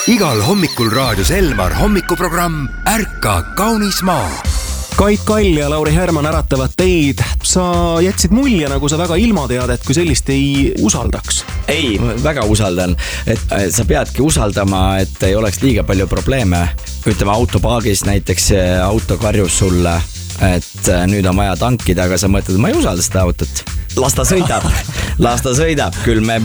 Igal hommikul raadios Elmar hommikuprogramm Ärka kaunis maa. Kait Kall ja Lauri Härman äratavad teid. Sa jätsid mulje, nagu sa väga ilmateadet kui sellist ei usaldaks. Ei, väga usaldan. Et sa peadki usaldama, et ei oleks liiga palju probleeme. Ütleme autopaagis näiteks auto karjus sulle, et nüüd on vaja tankida, aga sa mõtled, ma ei usalda seda autot. Las ta sõidab. Küll me